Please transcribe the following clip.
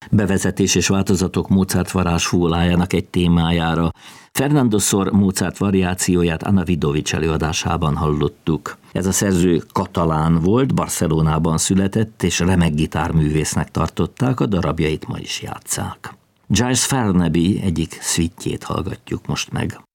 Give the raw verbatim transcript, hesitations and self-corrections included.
Bevezetés és változatok Mozart varázs fúlájának egy témájára. Fernando Sor Mozart variációját Anna Vidovics előadásában hallottuk. Ez a szerző katalán volt, Barcelonában született, és remek gitárművésznek tartották, a darabjait ma is játsszák. Giles Farnaby egyik szvitjét hallgatjuk most meg.